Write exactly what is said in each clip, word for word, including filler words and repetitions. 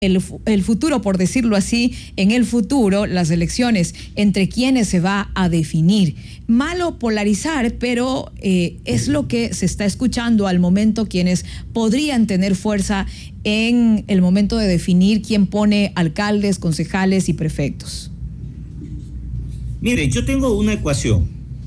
El, el futuro, por decirlo así, en el futuro, las elecciones, entre quienes se va a definir. Malo polarizar, pero eh, es lo que se está escuchando al momento, quienes podrían tener fuerza en el momento de definir quién pone alcaldes, concejales y prefectos. Mire, yo tengo una ecuación.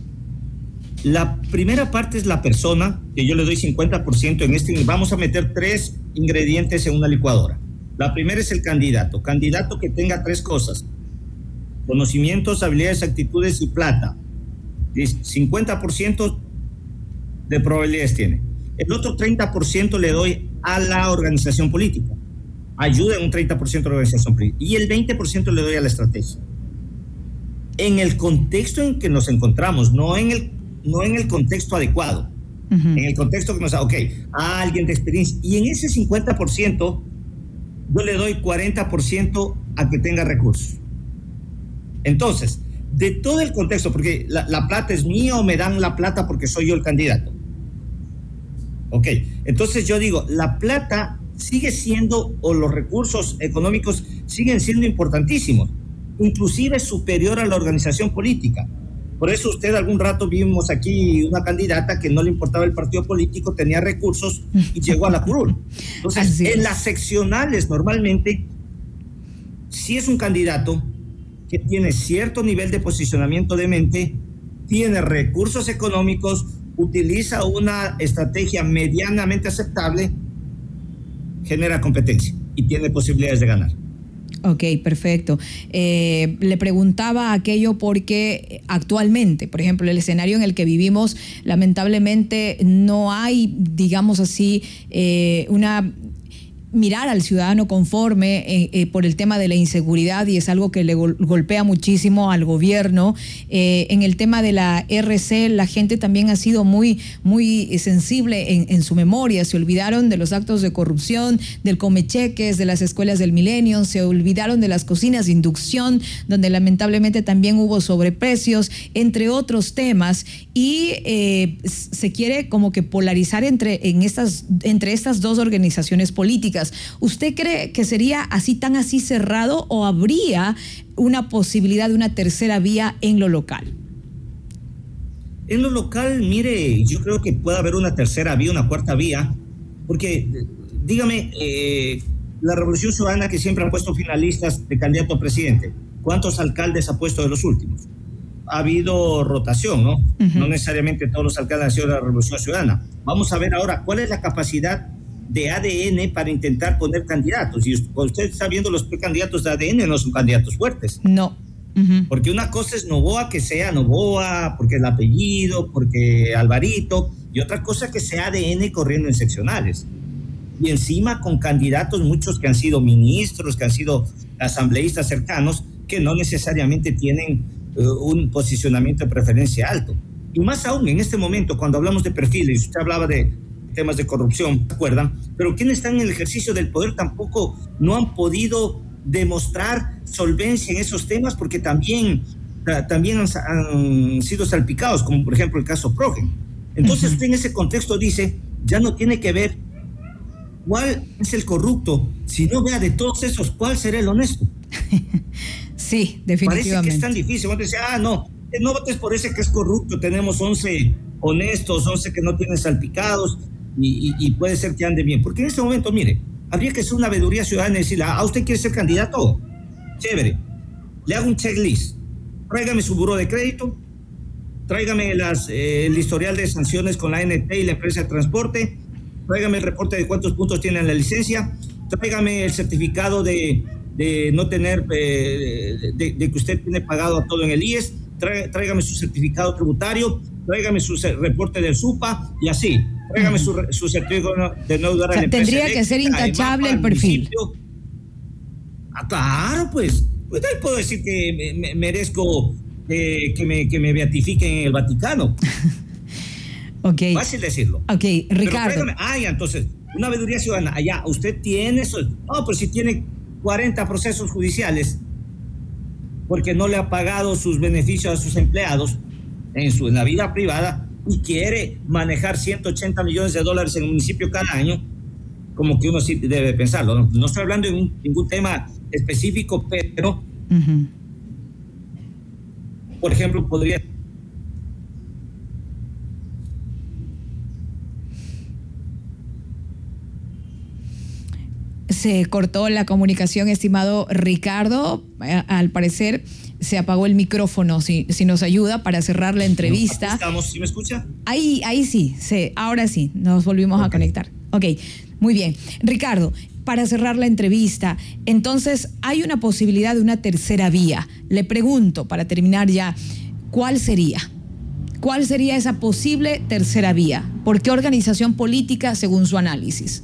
La primera parte es la persona, que yo le doy cincuenta por ciento en este. Vamos a meter tres ingredientes en una licuadora. La primera es el candidato. Candidato que tenga tres cosas: conocimientos, habilidades, actitudes y plata. cincuenta por ciento de probabilidades tiene. El otro treinta por ciento le doy a la organización política. Ayuda en un treinta por ciento a la organización política. Y el veinte por ciento le doy a la estrategia. En el contexto en que nos encontramos, no en el, no en el contexto adecuado. Uh-huh. En el contexto que nos da, ok, a alguien de experiencia. Y en ese cincuenta por ciento... yo le doy cuarenta por ciento a que tenga recursos. Entonces, de todo el contexto, porque la, la plata es mía o me dan la plata porque soy yo el candidato. Ok, entonces yo digo, la plata sigue siendo, o los recursos económicos siguen siendo importantísimos, inclusive superior a la organización política. Por eso usted algún rato vimos aquí una candidata que no le importaba el partido político, tenía recursos y llegó a la curul. Entonces, en las seccionales normalmente, si es un candidato que tiene cierto nivel de posicionamiento de mente, tiene recursos económicos, utiliza una estrategia medianamente aceptable, genera competencia y tiene posibilidades de ganar. Ok, perfecto. Eh, le preguntaba aquello porque actualmente, por ejemplo, el escenario en el que vivimos, lamentablemente no hay, digamos así, eh, una... mirar al ciudadano conforme eh, eh, por el tema de la inseguridad, y es algo que le gol- golpea muchísimo al gobierno. Eh, en el tema de la R C, la gente también ha sido muy, muy sensible en, en su memoria. Se olvidaron de los actos de corrupción, del comecheques, de las escuelas del milenio, se olvidaron de las cocinas de inducción, donde lamentablemente también hubo sobreprecios, entre otros temas, y eh, se quiere como que polarizar entre, en estas, entre estas dos organizaciones políticas. ¿Usted cree que sería así, tan así cerrado, o habría una posibilidad de una tercera vía en lo local? En lo local, mire, yo creo que puede haber una tercera vía, una cuarta vía, porque, dígame, eh, la Revolución Ciudadana, que siempre ha puesto finalistas de candidato a presidente, ¿cuántos alcaldes ha puesto de los últimos? Ha habido rotación, ¿no? Uh-huh. No necesariamente todos los alcaldes han sido de la Revolución Ciudadana. Vamos a ver ahora cuál es la capacidad de A D N para intentar poner candidatos. Y usted está viendo, los precandidatos de A D N no son candidatos fuertes. No. Uh-huh. Porque una cosa es Novoa, que sea Novoa, porque el apellido, porque Alvarito, y otra cosa que sea A D N corriendo en seccionales. Y encima con candidatos, muchos que han sido ministros, que han sido asambleístas cercanos, que no necesariamente tienen uh, un posicionamiento de preferencia alto. Y más aún en este momento, cuando hablamos de perfiles, usted hablaba de temas de corrupción, ¿se acuerdan? Pero quienes están en el ejercicio del poder tampoco no han podido demostrar solvencia en esos temas, porque también, también han, han sido salpicados, como por ejemplo el caso Progen. Entonces uh-huh. usted en ese contexto dice, ya no tiene que ver cuál es el corrupto, sino vea de todos esos, cuál será el honesto. Sí, definitivamente. Parece que es tan difícil. Cuando dice, ah, no, no votes por ese que es corrupto, tenemos once honestos, once que no tienen salpicados, Y, y, y puede ser que ande bien, porque en este momento, mire, habría que hacer una veeduría ciudadana y decirle, ¿a usted quiere ser candidato? Chévere, le hago un checklist, tráigame su buró de crédito, tráigame las, eh, el historial de sanciones con la A N T y la empresa de transporte, tráigame el reporte de cuántos puntos tiene en la licencia, tráigame el certificado de, de no tener, eh, de, de que usted tiene pagado todo en el I E S, tráigame su certificado tributario, tráigame su reporte del SUPA y así. Tráigame su, su certificado de no dudar. O sea, tendría que ser intachable el perfil. Ah, claro, pues. Pues ahí puedo decir que me, me, merezco eh, que, me, que me beatifiquen en el Vaticano. Ok. Fácil decirlo. Ok, Ricardo. Ah, ya, entonces, una veeduría ciudadana. Allá, usted tiene eso. No, pero si tiene cuarenta procesos judiciales porque no le ha pagado sus beneficios a sus empleados en, su, en la vida privada, y quiere manejar ciento ochenta millones de dólares en el municipio cada año, como que uno sí debe pensarlo. No, no estoy hablando de un, ningún tema específico, pero, uh-huh. por ejemplo, podría... Se cortó la comunicación, estimado Ricardo. Al parecer se apagó el micrófono. Si, si nos ayuda para cerrar la entrevista. Aquí estamos, ¿sí me escucha? Ahí, ahí sí, sí, ahora sí, nos volvimos okay. a conectar. Ok, muy bien. Ricardo, para cerrar la entrevista, entonces hay una posibilidad de una tercera vía. Le pregunto, para terminar ya, ¿cuál sería? ¿Cuál sería esa posible tercera vía? ¿Por qué organización política según su análisis?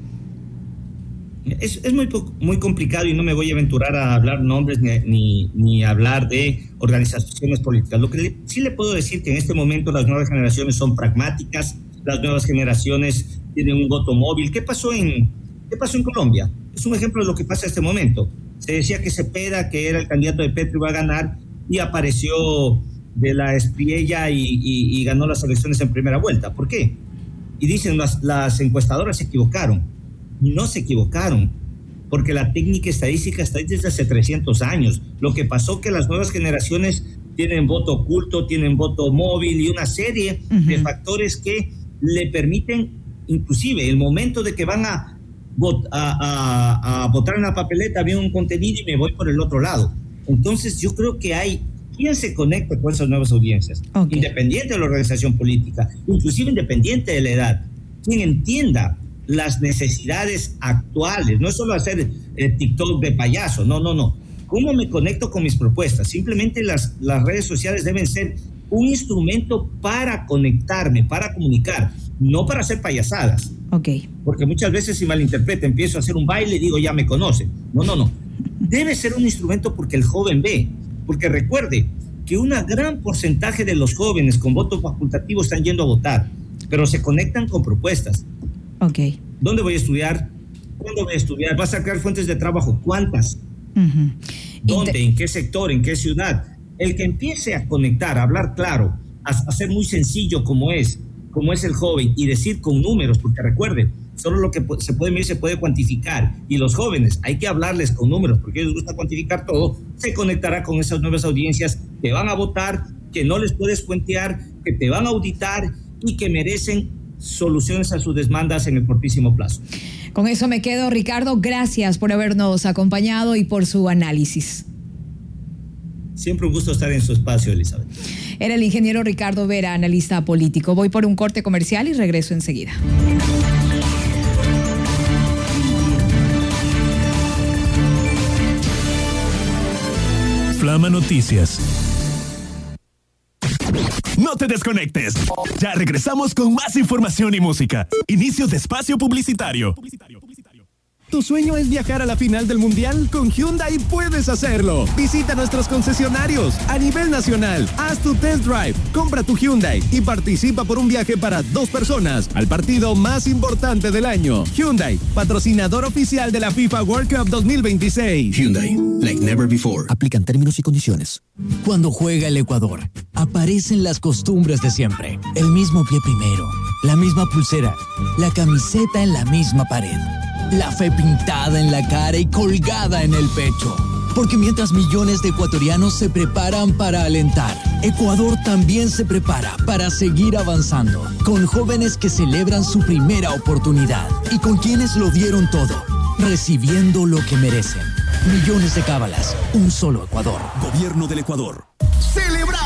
Es, es muy, muy complicado y no me voy a aventurar a hablar nombres ni, ni, ni hablar de organizaciones políticas. Lo que le, sí le puedo decir que en este momento las nuevas generaciones son pragmáticas, las nuevas generaciones tienen un voto móvil. ¿Qué pasó en, qué pasó en Colombia? Es un ejemplo de lo que pasa en este momento. Se decía que Cepeda, que era el candidato de Petro, iba a ganar y apareció de la espriella y, y, y ganó las elecciones en primera vuelta. ¿Por qué? Y dicen las, las encuestadoras se equivocaron. No se equivocaron, porque la técnica estadística está desde hace trescientos años. Lo que pasó que las nuevas generaciones tienen voto oculto, tienen voto móvil y una serie uh-huh. de factores que le permiten, inclusive el momento de que van a, vot- a, a, a votar en la papeleta, veo un contenido y me voy por el otro lado. Entonces yo creo que hay quien se conecta con esas nuevas audiencias, okay. independiente de la organización política, inclusive independiente de la edad, quien entienda las necesidades actuales, no es solo hacer eh, TikTok de payaso, no, no, no. ¿Cómo me conecto con mis propuestas? Simplemente las, las redes sociales deben ser un instrumento para conectarme, para comunicar, no para hacer payasadas. Ok. Porque muchas veces si malinterpreta, empiezo a hacer un baile y digo, ya me conoce. No, no, no. Debe ser un instrumento porque el joven ve, porque recuerde que un gran porcentaje de los jóvenes con voto facultativo están yendo a votar, pero se conectan con propuestas. Okay. ¿Dónde voy a estudiar? ¿Cuándo voy a estudiar? ¿Vas a crear fuentes de trabajo? ¿Cuántas? Uh-huh. ¿Dónde? Te... ¿En qué sector? ¿En qué ciudad? El que empiece a conectar, a hablar claro, a, a ser muy sencillo como es, como es el joven y decir con números, porque recuerde, solo lo que se puede medir se puede cuantificar. Y los jóvenes, hay que hablarles con números, porque a ellos les gusta cuantificar todo. Se conectará con esas nuevas audiencias que van a votar, que no les puedes cuentear, que te van a auditar y que merecen soluciones a sus demandas en el cortísimo plazo. Con eso me quedo, Ricardo. Gracias por habernos acompañado y por su análisis. Siempre un gusto estar en su espacio, Elizabeth. Era el ingeniero Ricardo Vera, analista político. Voy por un corte comercial y regreso enseguida. Flama Noticias. No te desconectes. Ya regresamos con más información y música. Inicio de espacio publicitario. ¿Tu sueño es viajar a la final del Mundial? Con Hyundai puedes hacerlo. Visita nuestros concesionarios a nivel nacional. Haz tu test drive, compra tu Hyundai y participa por un viaje para dos personas al partido más importante del año. Hyundai, patrocinador oficial de la FIFA World Cup dos mil veintiséis. Hyundai, like never before. Aplican términos y condiciones. Cuando juega el Ecuador, aparecen las costumbres de siempre. El mismo pie primero, la misma pulsera, la camiseta en la misma pared. La fe pintada en la cara y colgada en el pecho. Porque mientras millones de ecuatorianos se preparan para alentar, Ecuador también se prepara para seguir avanzando. Con jóvenes que celebran su primera oportunidad y con quienes lo dieron todo, recibiendo lo que merecen. Millones de cábalas, un solo Ecuador. Gobierno del Ecuador. ¡Celebra!